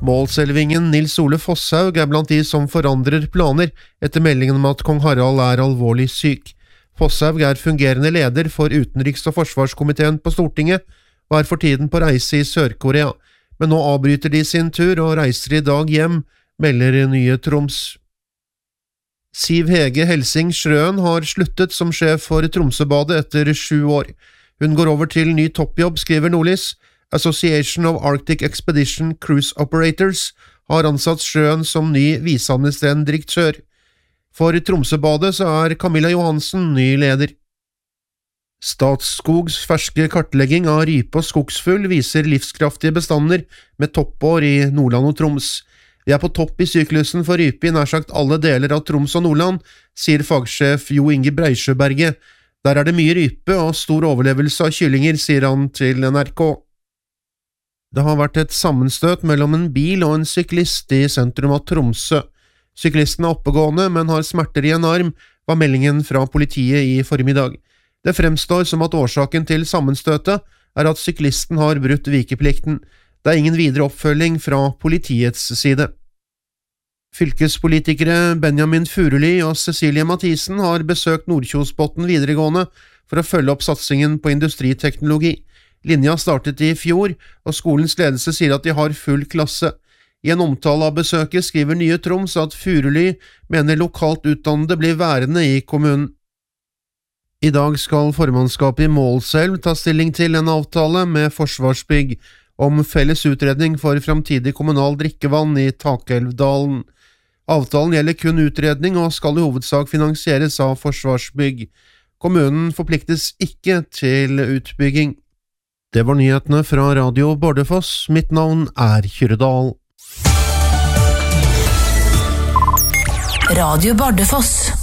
Målselvingen Nils Ole Fosshaug blant de som forandrer planer etter meldingen om at kong Harald alvorlig syk. Fosshaug fungerende leder for utenriks- og forsvarskomiteen på Stortinget og for tiden på reise i Sør-Korea, men nå avbryter de sin tur og reiser i dag hjem, melder Nye Troms. Siv Hege Helsing Schrøen har sluttet som sjef for Tromsøbadet etter 7 år. Hun går over til ny toppjobb, skriver Nordlys. Association of Arctic Expedition Cruise Operators har ansatt Schrøen som ny viseadministrerende direktør. For Tromsøbadet så Camilla Johansen ny leder. Statskogs ferske kartlegging av rype og skogsfugl viser livskraftige bestander med toppår i Nordland og Troms. Vi på topp i syklusen for rype i nær sagt alle deler av Troms og Nordland, sier fagsjef Jo Inge Breisjøberget. Der det mye rype og stor overlevelse av kyllinger, sier han til NRK. Det har vært et sammenstøt mellom en bil og en syklist i sentrum av Tromsø. Syklisten oppegående, men har smerter i en arm, var meldingen fra politiet i formiddag. Det fremstår som at årsaken til sammenstøtet at syklisten har brutt vikeplikten. Det ingen videre oppfølging fra politiets side. Fylkespolitikere Benjamin Furuli og Cecilie Mathisen har besøkt Nordkjosbotn videregående for å følge opp satsingen på industriteknologi. Linja startet i fjor, og skolens ledelse sier at de har full klasse. I en omtale av besøket skriver Nye Troms at Furuli mener lokalt utdannede blir værende i kommunen. I dag skal formannskapet i Målselv ta stilling til en avtale med Forsvarsbygg om felles utredning for framtidig kommunal drikkevann i Takelvdalen. Avtalen gjelder kun utredning og skal i hovedsak finansieres av Forsvarsbygg. Kommunen forpliktes ikke til utbygging. Det var nyhetene fra Radio Bardufoss. Mitt navn Kyrre Dahl. Radio Bardufoss.